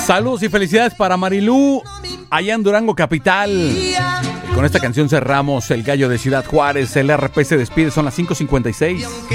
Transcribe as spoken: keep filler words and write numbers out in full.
Saludos y felicidades para Marilú, allá en Durango Capital. Y con esta canción cerramos El Gallo de Ciudad Juárez. El R P se despide, son las cinco cincuenta y seis.